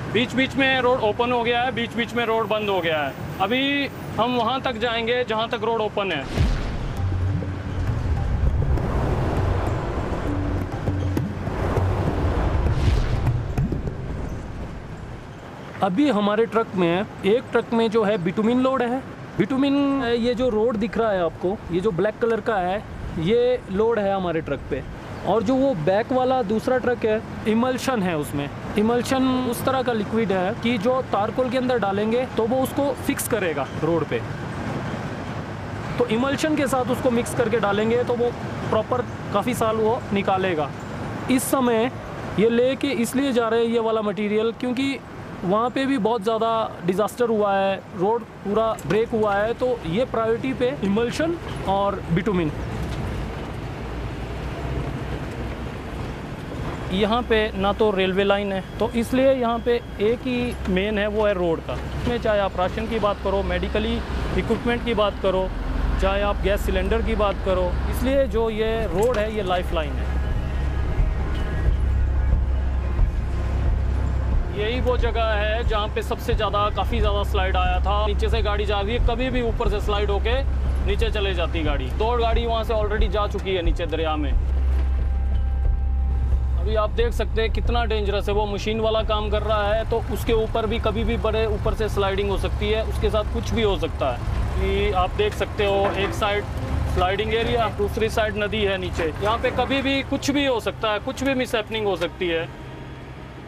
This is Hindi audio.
बीच बीच में रोड ओपन हो गया है, बीच बीच में रोड बंद हो गया है। अभी हम वहाँ तक जाएंगे जहाँ तक रोड ओपन है। अभी हमारे ट्रक में एक ट्रक में जो है बिटुमिन लोड है। बिटुमिन ये जो रोड दिख रहा है आपको, ये जो ब्लैक कलर का है, ये लोड है हमारे ट्रक पे। और जो वो बैक वाला दूसरा ट्रक है, इमल्शन है उसमें। इमल्शन उस तरह का लिक्विड है कि जो तारकोल के अंदर डालेंगे तो वो उसको फिक्स करेगा रोड पे। तो इमल्शन के साथ उसको मिक्स करके डालेंगे तो वो प्रॉपर काफ़ी साल वो निकालेगा। इस समय ये लेके इसलिए जा रहे हैं ये वाला मटेरियल, क्योंकि वहाँ पे भी बहुत ज़्यादा डिज़ास्टर हुआ है, रोड पूरा ब्रेक हुआ है। तो ये प्रायोरिटी पे इमल्शन और बिटुमिन। यहाँ पे ना तो रेलवे लाइन है, तो इसलिए यहाँ पे एक ही मेन है, वो है रोड का। इसमें चाहे आप राशन की बात करो, मेडिकली इक्विपमेंट की बात करो, चाहे आप गैस सिलेंडर की बात करो, इसलिए जो ये रोड है ये लाइफ लाइन है। यही वो जगह है जहाँ पे सबसे ज़्यादा काफ़ी ज़्यादा स्लाइड आया था। नीचे से गाड़ी जा रही है, कभी भी ऊपर से स्लाइड होके नीचे चले जाती गाड़ी। 2 गाड़ी वहाँ से ऑलरेडी जा चुकी है नीचे दरिया में। अभी आप देख सकते हैं कितना डेंजरस है। वो मशीन वाला काम कर रहा है, तो उसके ऊपर भी कभी भी बड़े ऊपर से स्लाइडिंग हो सकती है, उसके साथ कुछ भी हो सकता है। कि आप देख सकते हो एक साइड स्लाइडिंग एरिया, दूसरी साइड नदी है नीचे। यहाँ पे कभी भी कुछ भी हो सकता है, कुछ भी मिसहैपनिंग हो सकती है।